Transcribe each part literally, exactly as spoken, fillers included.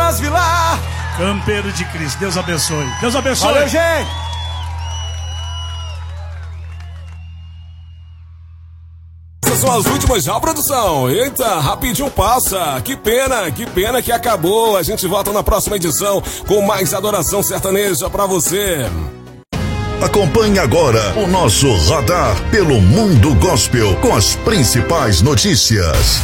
Thomas Vilar. Campeiro de Cristo, Deus abençoe. Deus abençoe. Valeu, gente. Essas são as últimas já, produção. Eita, rapidinho passa. Que pena, que pena que acabou. A gente volta na próxima edição com mais adoração sertaneja pra você. Acompanhe agora o nosso radar pelo Mundo Gospel com as principais notícias.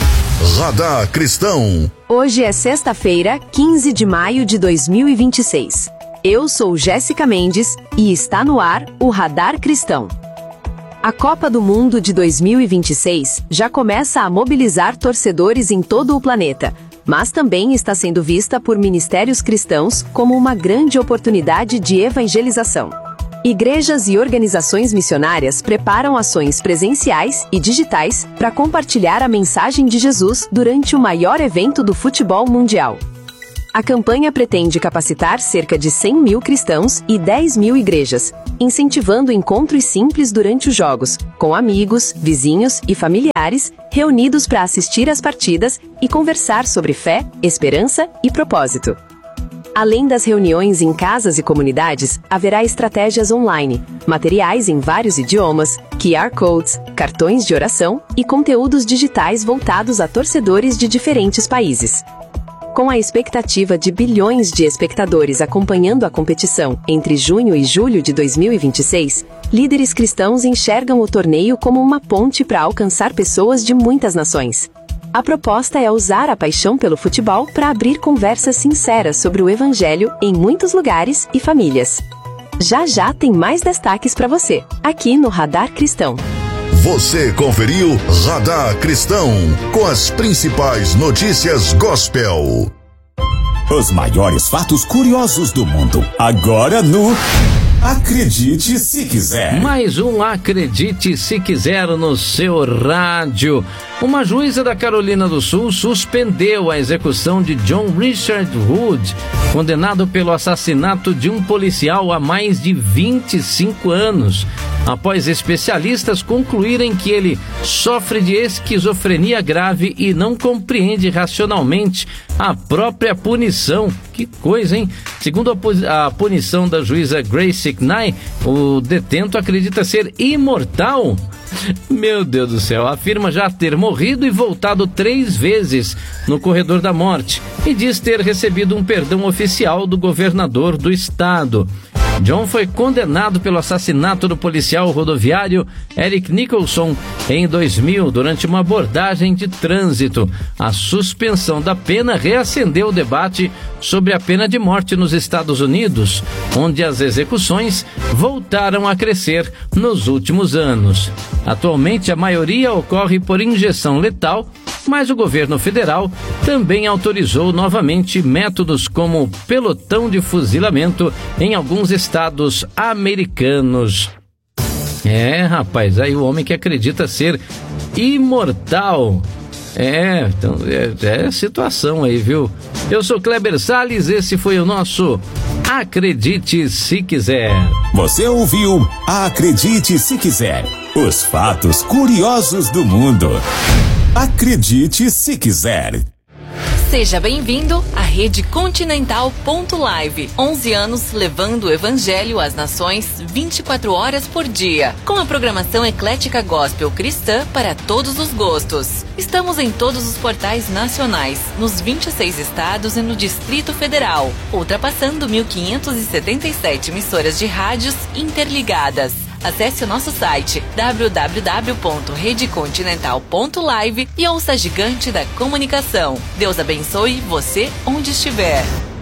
Radar Cristão. Hoje é sexta-feira, quinze de maio de dois mil e vinte e seis. Eu sou Jéssica Mendes e está no ar o Radar Cristão. A Copa do Mundo de dois mil e vinte e seis já começa a mobilizar torcedores em todo o planeta, mas também está sendo vista por ministérios cristãos como uma grande oportunidade de evangelização. Igrejas e organizações missionárias preparam ações presenciais e digitais para compartilhar a mensagem de Jesus durante o maior evento do futebol mundial. A campanha pretende capacitar cerca de cem mil cristãos e dez mil igrejas, incentivando encontros simples durante os jogos, com amigos, vizinhos e familiares reunidos para assistir às partidas e conversar sobre fé, esperança e propósito. Além das reuniões em casas e comunidades, haverá estratégias online, materiais em vários idiomas, Q R Codes, cartões de oração e conteúdos digitais voltados a torcedores de diferentes países. Com a expectativa de bilhões de espectadores acompanhando a competição entre junho e julho de dois mil e vinte e seis, líderes cristãos enxergam o torneio como uma ponte para alcançar pessoas de muitas nações. A proposta é usar a paixão pelo futebol para abrir conversas sinceras sobre o Evangelho em muitos lugares e famílias. Já já tem mais destaques para você, aqui no Radar Cristão. Você conferiu Radar Cristão, com as principais notícias gospel. Os maiores fatos curiosos do mundo, agora no Acredite Se Quiser. Mais um Acredite Se Quiser no seu rádio. Uma juíza da Carolina do Sul suspendeu a execução de John Richard Wood, condenado pelo assassinato de um policial há mais de vinte e cinco anos, após especialistas concluírem que ele sofre de esquizofrenia grave e não compreende racionalmente a própria punição. Que coisa, hein? Segundo a, a punição da juíza Grace Knye, o detento acredita ser imortal. Meu Deus do céu, afirma já ter morrido e voltado três vezes no corredor da morte e diz ter recebido um perdão oficial do governador do estado. John foi condenado pelo assassinato do policial rodoviário Eric Nicholson em dois mil durante uma abordagem de trânsito. A suspensão da pena reacendeu o debate sobre a pena de morte nos Estados Unidos, onde as execuções voltaram a crescer nos últimos anos. Atualmente, a maioria ocorre por injeção letal, mas o governo federal também autorizou novamente métodos como pelotão de fuzilamento em alguns estados americanos. É, rapaz, aí o homem que acredita ser imortal. É, então, é, é situação aí, viu? Eu sou Kleber Salles, esse foi o nosso Acredite Se Quiser. Você ouviu Acredite Se Quiser, os fatos curiosos do mundo. Acredite Se Quiser. Seja bem-vindo à Rede Continental ponto live. onze anos levando o Evangelho às nações vinte e quatro horas por dia. Com a programação eclética gospel cristã para todos os gostos. Estamos em todos os portais nacionais, nos vinte e seis estados e no Distrito Federal, ultrapassando mil quinhentas e setenta e sete emissoras de rádios interligadas. Acesse o nosso site w w w ponto rede continental ponto live e ouça a gigante da comunicação. Deus abençoe você onde estiver.